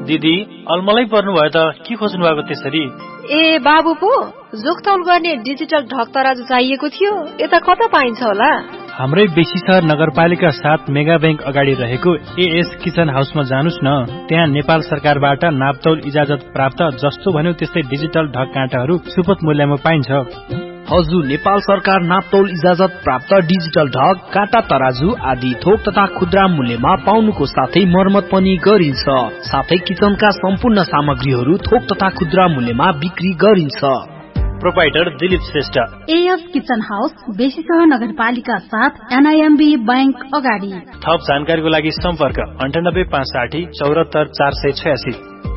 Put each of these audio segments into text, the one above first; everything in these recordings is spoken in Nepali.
दिदी अलमलै पर्नु भयो त के खोज्नु भएको त्यसरी? ए बाबु पो जोखतौल गर्ने डिजिटल ढक तराजु चाहिएको थियो, यता कता पाइन्छ होला? हाम्रै बेसी शहर नगरपालिका 7 मेगा बैंक अगाडि रहेको एएस किचन हाउसमा जानुस् न। त्यहाँ नेपाल सरकारबाट नापतौल इजाजत प्राप्त जस्तो भन्यो त्यस्तै डिजिटल ढक काँटाहरू सुपथ मूल्यमा पाइन्छ। हजुर, नेपाल सरकार नापतौल इजाजत प्राप्त डिजिटल ढक, काँटा तराजु आदि थोक तथा खुद्रा मूल्यमा पाउनुको साथै मर्मत पनि गरिन्छ। साथै किचनका सम्पूर्ण सामग्रीहरू थोक तथा खुद्रा मूल्यमा बिक्री गरिन्छ। Proprietor Dilip Shrestha, as kitchen house, बेसी शहर नगरपालिका 7 एनआईएमबी बैंक अगाडि। थप जानकारीको लागि सम्पर्क 9856 74 486।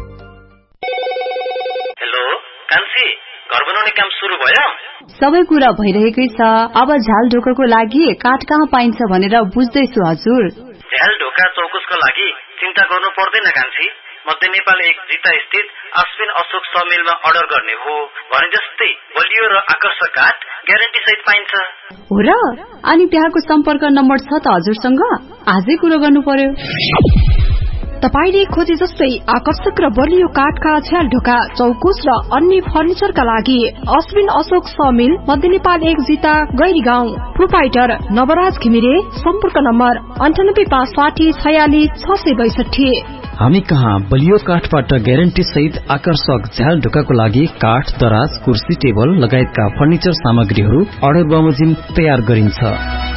हेलो कान्छी, घर बनाउने काम सुरु भयो? सबै कुरा भइरहेकै छ। अब झ्याल ढोकाको लागि काठ कहाँ पाइन्छ भनेर बुझ्दैछु हजुर। झ्याल ढोका चौकुसको लागि चिन्ता गर्नु पर्दैन कान्छी। मध्य नेपाल 1 जिता स्थित अश्विन अशोक समिलमा अर्डर गर्ने हो भने जस्तै बलियो र आकर्षक काठ ग्यारेन्टी सहित पाइन्छ। हो र? अनि त्यहाँको सम्पर्क नम्बर छ त हजुरसँग? आजै कुरो गर्नु पर्यो। तपाईले खोजे जस्तै आकर्षक र बलियो काठका झ्याल ढोका चौकुस र अन्य फर्निचरका लागि अश्विन अशोक समिल, मध्य नेपाल 1 जिता गैरीगाउँ। प्रोपाइटर नवराज घिमिरे। सम्पर्क नम्बर 9856 46 662। हामी कहाँ बलियो काठबाट ग्यारेन्टी सहित आकर्षक झ्याल ढोकाको लागि काठ, दराज, कुर्सी, टेबल लगायतका फर्निचर सामग्रीहरू अर्डर बमोजिम तयार गरिन्छ।